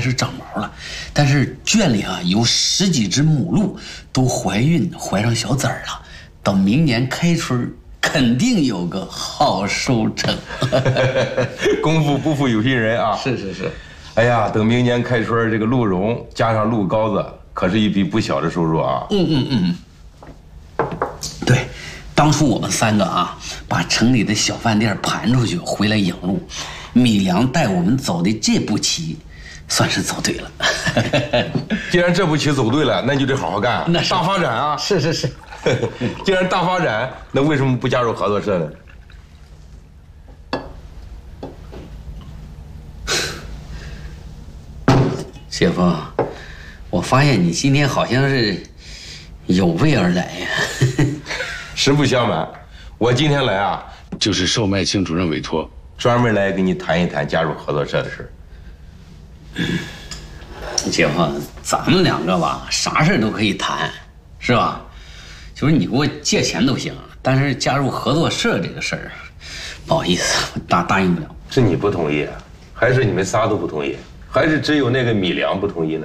始长毛了，但是圈里啊有10几只母鹿都怀孕，怀上小崽儿了，到明年开春肯定有个好收成。 功夫不负有心人啊！ 是是是。 哎呀，等明年开春，这个鹿茸加上鹿羔子，可是一笔不小的收入啊！ 对，当初我们3个啊，把城里的小饭店盘出去，回来养鹿。米良带我们走的这步棋，算是走对了。 既然这步棋走对了，那就得好好干啊！ 那是大发展啊！ 是是是。 既然大发展，那为什么不加入合作社呢？ 姐夫，我发现你今天好像是有备而来呀。 实不相瞒，我今天来啊， 就是受麦庆主任委托， 专门来跟你谈一谈加入合作社的事。 姐夫，咱们2个吧，啥事都可以谈，是吧？就是你给我借钱都行，但是加入合作社这个事儿，不好意思，我答应不了。 是你不同意啊，还是你们仨都不同意，还是只有那个米良不同意呢？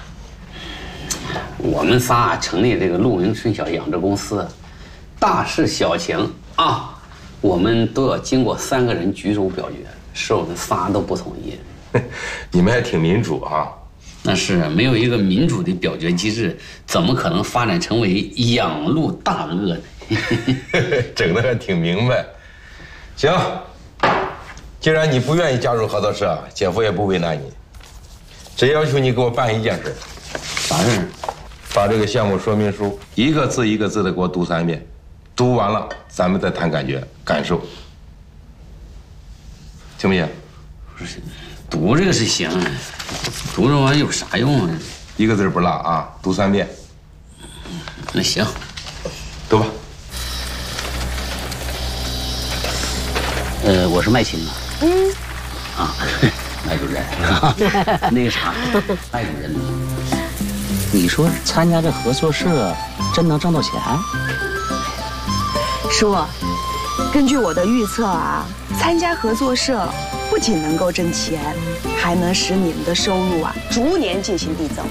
我们仨成立这个鹿鸣春晓养殖公司，大事小情啊，我们都要经过3个人举手表决，是我们仨都不同意。 你们还挺民主啊。 那是没有一个民主的表决机制，怎么可能发展成为养鹿大鳄呢？ 整得还挺明白。行，既然你不愿意加入合作社，姐夫也不为难你，只要求你给我办一件事。 啥事儿？ 把这个项目说明书一个字一个字的给我读3遍，读完了咱们再谈感受，行不行？ 不是，读这个是行，读这玩意有啥用啊？ 一个字不落啊，读3遍。 那行， 读吧。 我是麦青啊。啊，麦主任。那个啥，麦主任，你说参加这合作社真能挣到钱？ 叔，根据我的预测啊，参加合作社不仅能够挣钱，还能使你们的收入啊逐年进行递增。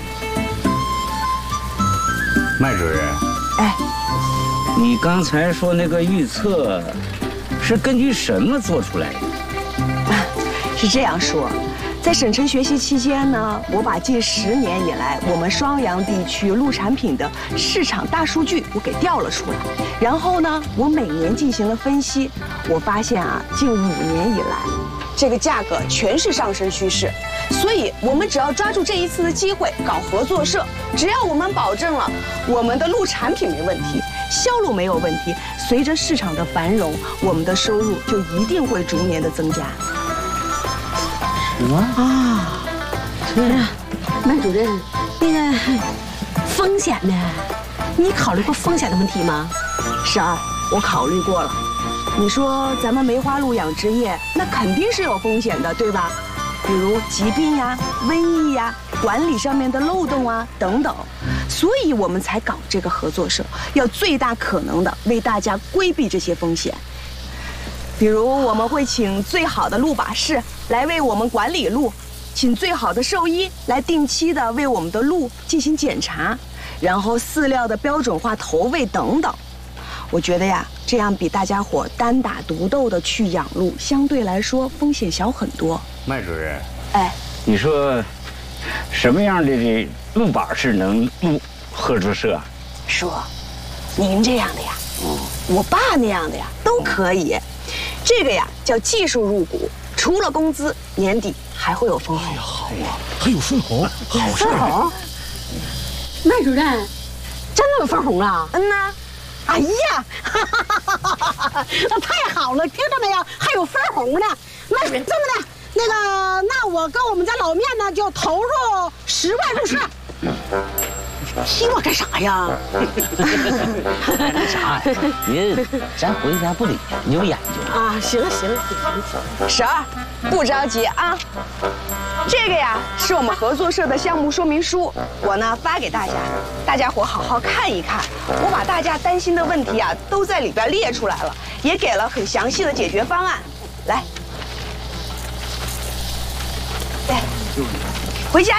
麦主任， 哎， 你刚才说那个预测，是根据什么做出来的？ 是这样说，在省城学习期间呢，我把近10年以来我们双阳地区鹿产品的市场大数据我给调了出来，然后呢，我每年进行了分析，我发现啊，近5年以来，这个价格全是上升趋势。所以，我们只要抓住这一次的机会搞合作社，只要我们保证了我们的鹿产品没问题，销路没有问题，随着市场的繁荣，我们的收入就一定会逐年的增加。 什么啊？ 是麦主任，那个风险呢？你考虑过风险的问题吗？ 是啊，我考虑过了。你说咱们梅花鹿养殖业，那肯定是有风险的，对吧？比如疾病呀、瘟疫呀、管理上面的漏洞啊等等，所以我们才搞这个合作社，要最大可能的为大家规避这些风险。比如我们会请最好的鹿把式来为我们管理鹿，请最好的兽医来定期的为我们的鹿进行检查，然后饲料的标准化投喂等等。我觉得呀，这样比大家伙单打独斗的去养鹿，相对来说风险小很多。 麦主任， 哎， 你说什么样的这鹿把式能入合作社？ 说，您这样的呀，我爸那样的呀，都可以。这个呀叫技术入股，除了工资，年底还会有分红。 好啊，还有分红，好事分红？麦主任，真的有分红啊？ 嗯呐。 哎呀，那太好了，听着没有？还有分红呢。那这么的，那我跟我们家老面呢就投入10万入社。 踢我干啥呀？ 那啥，咱回家不理，你有研究啊？行。 婶儿，不着急啊。这个呀是我们合作社的项目说明书，我呢发给大家，大家伙好好看一看。我把大家担心的问题啊都在里边列出来了，也给了很详细的解决方案。来，回家。